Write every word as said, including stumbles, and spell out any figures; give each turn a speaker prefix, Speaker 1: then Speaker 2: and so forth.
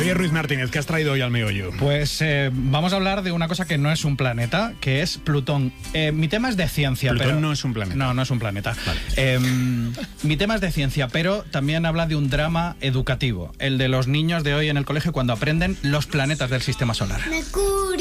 Speaker 1: Javier Ruiz Martínez, ¿qué has traído hoy al meollo?
Speaker 2: Pues eh, vamos a hablar de una cosa que no es un planeta, que es Plutón. Eh, mi tema es de ciencia.
Speaker 1: Plutón
Speaker 2: pero...
Speaker 1: no es un planeta.
Speaker 2: No, no es un planeta.
Speaker 1: Vale.
Speaker 2: Eh, mi tema es de ciencia, pero también habla de un drama educativo, el de los niños de hoy en el colegio cuando aprenden los planetas del sistema solar.
Speaker 3: Mercurio.